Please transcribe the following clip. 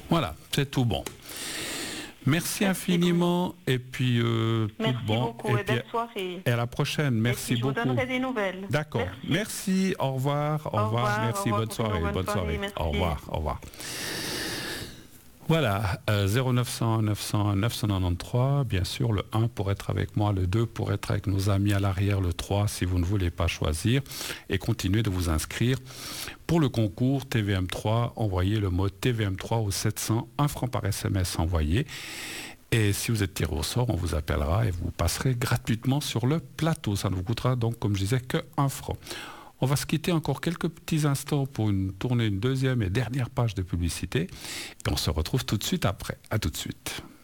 Voilà, c'est tout bon. Merci infiniment et puis Merci tout bon. beaucoup et belle soirée. Et à la prochaine. Merci et puis, beaucoup. Je vous donnerai des nouvelles. D'accord. Merci. Au revoir. Au revoir. Merci. Bonne soirée. Bonne soirée. Merci. Au revoir. Au revoir. Voilà, 0900 900 993, bien sûr, le 1 pour être avec moi, le 2 pour être avec nos amis à l'arrière, le 3 si vous ne voulez pas choisir, et continuez de vous inscrire pour le concours TVM3, envoyez le mot TVM3 au 700, 1 franc par SMS envoyé, et si vous êtes tiré au sort, on vous appellera et vous passerez gratuitement sur le plateau, ça ne vous coûtera donc, comme je disais, que 1 franc. On va se quitter encore quelques petits instants pour tourner une deuxième et dernière page de publicité. Et on se retrouve tout de suite après. À tout de suite.